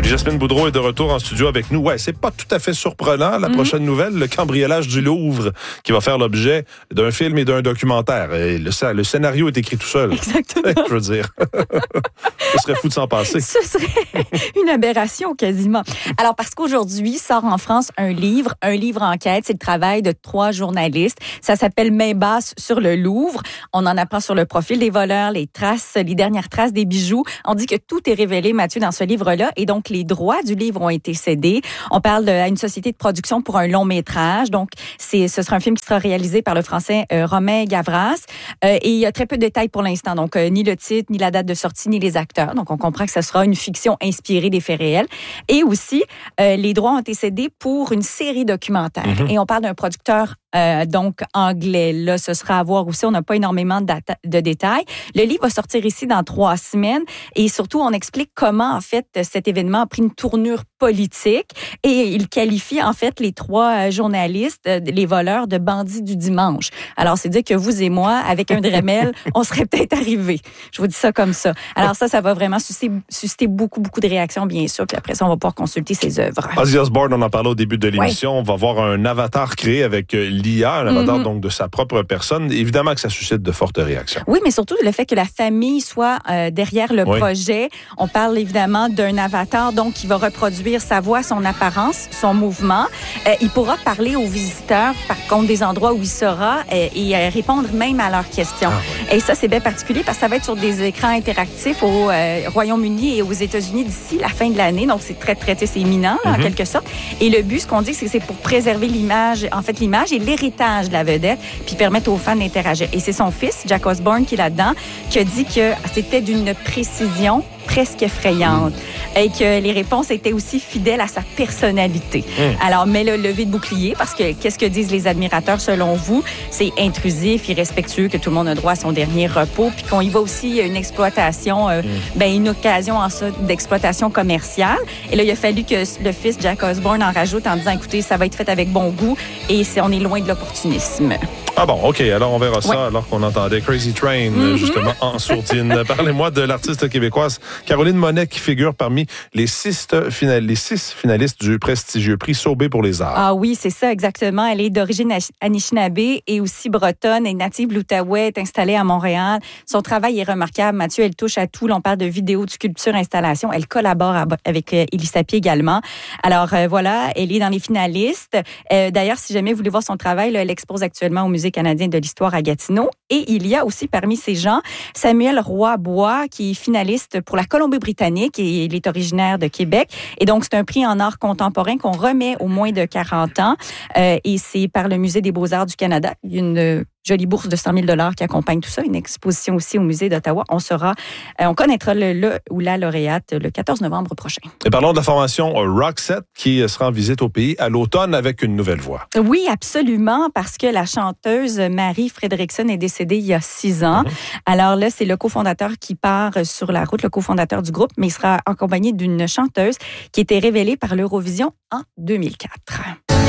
Jasmine Boudreau est de retour en studio avec nous. Ouais, c'est pas tout à fait surprenant. La prochaine nouvelle, le cambriolage du Louvre, qui va faire l'objet d'un film et d'un documentaire. Et le scénario est écrit tout seul. Exactement. Je veux dire, ce serait fou de s'en passer. Ce serait une aberration quasiment. Alors, parce qu'aujourd'hui sort en France un livre enquête. C'est le travail de 3 journalistes. Ça s'appelle Main basse sur le Louvre. On en apprend sur le profil des voleurs, les dernières traces des bijoux. On dit que tout est révélé, Mathieu, dans ce livre-là. Et donc, les droits du livre ont été cédés. On parle à une société de production pour un long métrage. Donc, ce sera un film qui sera réalisé par le Français Romain Gavras. Et il y a très peu de détails pour l'instant. Donc, ni le titre, ni la date de sortie, ni les acteurs. Donc, on comprend que ce sera une fiction inspirée des faits réels. Et aussi, les droits ont été cédés pour une série documentaire. Et on parle d'un producteur donc anglais. Là, ce sera à voir aussi. On n'a pas énormément de détails. Le livre va sortir ici dans 3 semaines. Et surtout, on explique comment, en fait, cet événement a pris une tournure politique. Et il qualifie, en fait, les 3 journalistes, les voleurs, de bandits du dimanche. Alors, c'est dire que vous et moi, avec un Dremel, on serait peut-être arrivés. Je vous dis ça comme ça. Alors ça va vraiment susciter beaucoup, beaucoup de réactions, bien sûr. Puis après ça, on va pouvoir consulter ses œuvres. Ozzy Osbourne, on en parlait au début de l'émission. Oui. On va voir un avatar créé avec l'IA, un avatar donc de sa propre personne. Évidemment que ça suscite de fortes réactions. Oui, mais surtout le fait que la famille soit derrière le projet. On parle évidemment d'un avatar donc qui va reproduire sa voix, son apparence, son mouvement. Il pourra parler aux visiteurs, par contre, des endroits où il sera et répondre même à leurs questions. Et ça, c'est bien particulier parce que ça va être sur des écrans interactifs au Royaume-Uni et aux États-Unis d'ici la fin de l'année. Donc, c'est c'est imminent, en quelque sorte. Et le but, ce qu'on dit, c'est que c'est pour préserver l'image et l'héritage de la vedette, puis permettre aux fans d'interagir. Et c'est son fils, Jack Osbourne, qui est là-dedans, qui a dit que c'était d'une précision presque effrayante et que les réponses étaient aussi fidèles à sa personnalité. Alors, mais le lever de bouclier, parce que qu'est-ce que disent les admirateurs selon vous? C'est intrusif, irrespectueux, que tout le monde a droit à son dernier repos, puis qu'on y va aussi une exploitation, une occasion en ça d'exploitation commerciale. Et là, il a fallu que le fils, Jack Osbourne, en rajoute en disant, écoutez, ça va être fait avec bon goût et on est loin de l'opportunisme. Ah bon, OK. Alors, on verra ça alors qu'on entendait Crazy Train, justement, en sourdine. Parlez-moi de l'artiste québécoise Caroline Monet, qui figure parmi les 6 finalistes du prestigieux prix Sauvé pour les arts. Ah oui, c'est ça, exactement. Elle est d'origine Anishinaabe et aussi bretonne et native de l'Outaouais, est installée à Montréal. Son travail est remarquable. Mathieu, elle touche à tout. On parle de vidéos, de sculpture, installation. Elle collabore avec Élie Sapie également. Alors, voilà, elle est dans les finalistes. D'ailleurs, si jamais vous voulez voir son travail, là, elle expose actuellement au Musée canadien de l'histoire à Gatineau. Et il y a aussi parmi ces gens Samuel Roy-Bois, qui est finaliste pour la Colombie-Britannique et il est originaire de Québec. Et donc, c'est un prix en art contemporain qu'on remet aux moins de 40 ans. Et c'est par le Musée des beaux-arts du Canada. Il y a une jolie bourse de 100 000 $ qui accompagne tout ça. Une exposition aussi au Musée d'Ottawa. On connaîtra le ou la lauréate le 14 novembre prochain. Et parlons de la formation Roxette qui sera en visite au pays à l'automne avec une nouvelle voix. Oui, absolument, parce que la chanteuse Marie Fredrickson est décédée il y a 6 ans. Alors là, c'est le cofondateur qui part sur la route, le cofondateur du groupe, mais il sera accompagné d'une chanteuse qui était révélée par l'Eurovision en 2004.